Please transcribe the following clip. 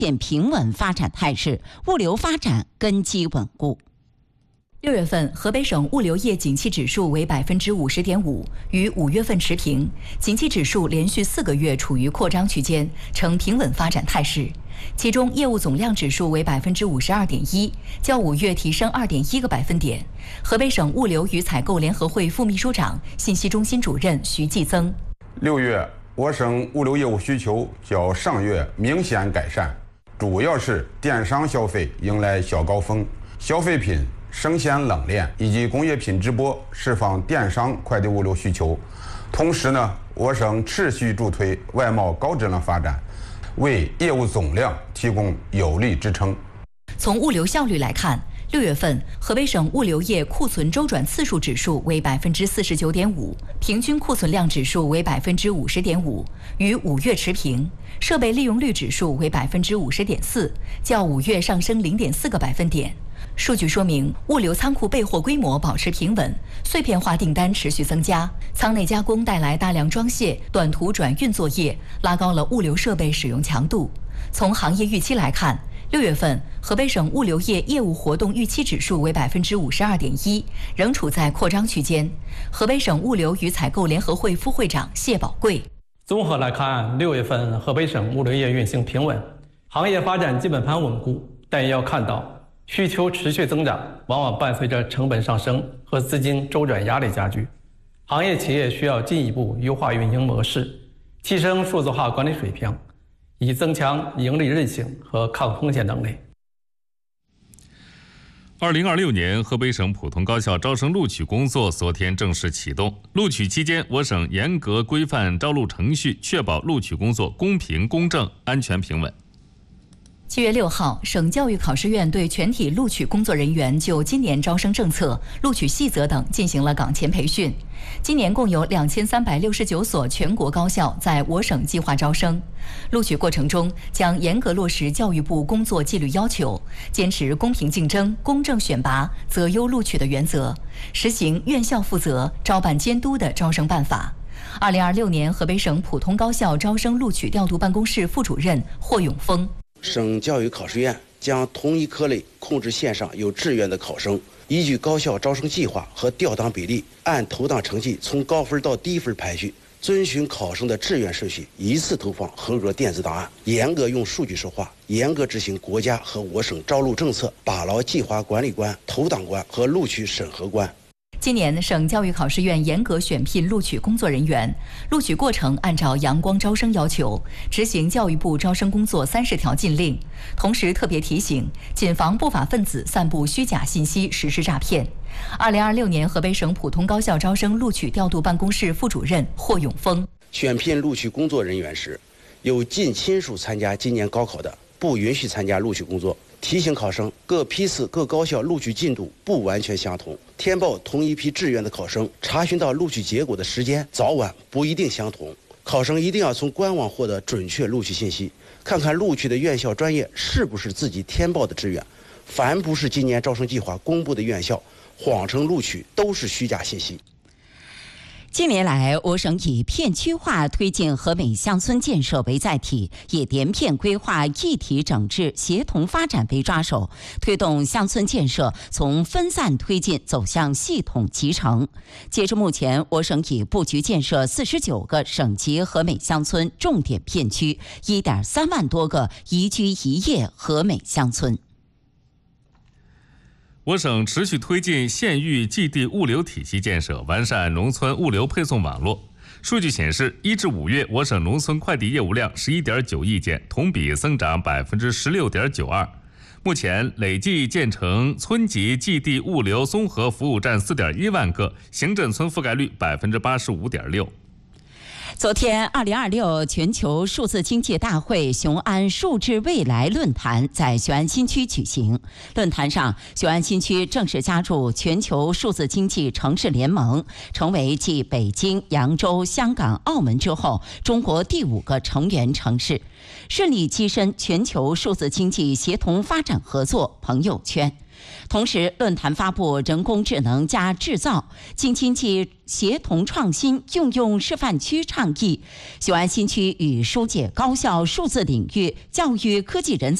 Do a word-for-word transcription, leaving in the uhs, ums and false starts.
现平稳发展态势，物流发展根基稳固。 六月份，河北省物流业景气指数为百分之五十点五，与五月份持平。景气指数连续四个月处于扩张区间，呈平稳发展态势。其中，业务总量指数为百分之五十二点一，较五月提升二点一个百分点。河北省物流与采购联合会副秘书长、信息中心主任徐继增： 六月，我省物流业务需求较上月明显改善，主要是电商消费迎来小高峰，消费品、生鲜冷链以及工业品直播释放电商快递物流需求。同时呢，我省持续助推外贸高质量发展，为业务总量提供有力支撑。 从物流效率来看，六月份河北省物流业库存周转次数指数为百分之四十九点五，平均库存量指数为百分之五十点五，与五月持平。设备利用率指数为百分之五十点四，较五月上升零点四个百分点。数据说明，物流仓库备货规模保持平稳，碎片化订单持续增加，仓内加工带来大量装卸、短途转运作业，拉高了物流设备使用强度。从行业预期来看，六月份河北省物流业业务活动预期指数为百分之五十二点一，仍处在扩张区间。河北省物流与采购联合会副会长谢宝贵： 综合来看，六月份河北省物流业运行平稳，行业发展基本盘稳固，但也要看到，需求持续增长，往往伴随着成本上升和资金周转压力加剧。行业企业需要进一步优化运营模式，提升数字化管理水平，以增强盈利韧性和抗风险能力。 二零二六年河北省普通高校招生录取工作昨天正式启动。录取期间，我省严格规范招录程序，确保录取工作公平、公正、安全、平稳。 七月六号，省教育考试院对全体录取工作人员就今年招生政策、录取细则等进行了岗前培训。今年共有两千三百六十九所全国高校在我省计划招生。录取过程中将严格落实教育部工作纪律要求，坚持公平竞争、公正选拔、择优录取的原则，实行院校负责、招办监督的招生办法。二零二六年河北省普通高校招生录取调度办公室副主任霍永峰： 省教育考试院将同一科类控制线上有志愿的考生，依据高校招生计划和调档比例，按投档成绩从高分到低分排序，遵循考生的志愿顺序，依次投放合格电子档案，严格用数据说话，严格执行国家和我省招录政策，把牢计划管理关、投档关和录取审核关。 今年省教育考试院严格选聘录取工作人员，录取过程按照阳光招生要求，执行教育部招生工作三十条禁令，同时特别提醒，谨防不法分子散布虚假信息实施诈骗。二零二六年河北省普通高校招生录取调度办公室副主任霍永峰： 选聘录取工作人员时，有近亲属参加今年高考的，不允许参加录取工作。提醒考生，各批次各高校录取进度不完全相同，填报同一批志愿的考生查询到录取结果的时间早晚不一定相同。考生一定要从官网获得准确录取信息，看看录取的院校专业是不是自己填报的志愿。凡不是今年招生计划公布的院校，谎称录取都是虚假信息。 近年来，我省以片区化推进和美乡村建设为载体，以连片规划一体整治协同发展为抓手，推动乡村建设从分散推进走向系统集成。截至目前，我省已布局建设四十九个省级和美乡村重点片区，一点三万多个宜居宜业和美乡村。 我省持续推进县域寄递物流体系建设，完善农村物流配送网络。数据显示，一至五月，我省农村快递业务量十一点九亿件，同比增长百分之十六点九二。目前累计建成村级寄递物流综合服务站四点一万个，行政村覆盖率百分之八十五点六。 昨天，二零二六全球数字经济大会雄安数字未来论坛在雄安新区举行。论坛上，雄安新区正式加入全球数字经济城市联盟，成为继北京、扬州、香港、澳门之后，中国第五个成员城市，顺利跻身全球数字经济协同发展合作朋友圈。 同时，论坛发布人工智能加制造、京津冀协同创新应用示范区倡议，雄安新区与疏解高校数字领域教育科技人才